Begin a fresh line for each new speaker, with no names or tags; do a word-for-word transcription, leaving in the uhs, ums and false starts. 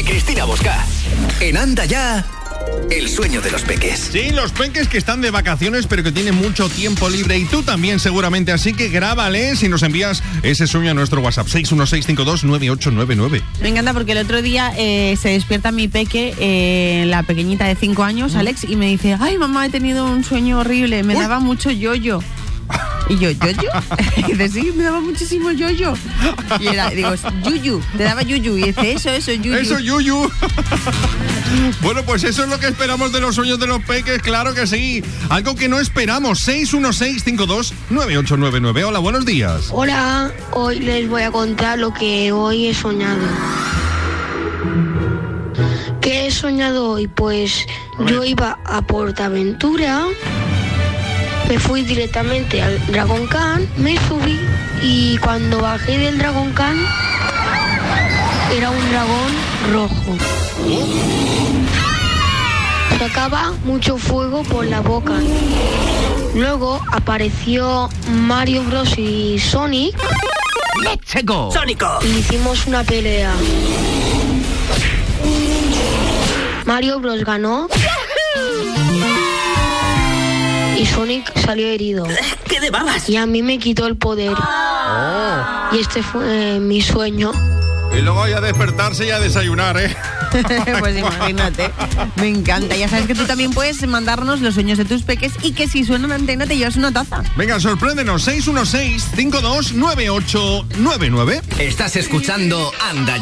Cristina Bosca. En Anda Ya, el sueño de los peques.
Sí, los peques que están de vacaciones pero que tienen mucho tiempo libre, y tú también seguramente, así que grábales y nos envías ese sueño a nuestro WhatsApp seis uno seis cinco dos nueve ocho nueve nueve.
Me encanta porque el otro día eh, se despierta mi peque, eh, la pequeñita de cinco años, Alex, y me dice, ay mamá, he tenido un sueño horrible, me
Uy.
daba mucho yoyo. Y yo, ¿yoyo? Y dice, sí, me daba muchísimo yoyo. Y era, digo, yuyu, te daba yuyu. Y dice, eso, eso, yuyu.
Eso, yuyu. Bueno, pues eso es lo que esperamos de los sueños de los peques, claro que sí. Algo que no esperamos, seis uno seis cinco dos nueve ocho nueve nueve. Hola, buenos días.
Hola, hoy les voy a contar lo que hoy he soñado. ¿Qué he soñado hoy? Pues yo iba a PortAventura, me fui directamente al Dragon Khan, me subí y cuando bajé del Dragon Khan era un dragón rojo. Sacaba mucho fuego por la boca. Luego apareció Mario Bros y Sonic.
¡Let's go! ¡Sónico!
Y hicimos una pelea. Mario Bros ganó y Sonic salió herido.
¡Qué de babas!
Y a mí me quitó el poder.
Oh.
Y este fue eh, mi sueño.
Y luego ya a despertarse y a desayunar, ¿eh?
Pues imagínate, me encanta. Ya sabes que tú también puedes mandarnos los sueños de tus peques y que si suena una antena te llevas una taza.
Venga, sorpréndenos, seis uno seis cinco dos nueve ocho nueve nueve.
Estás escuchando Anda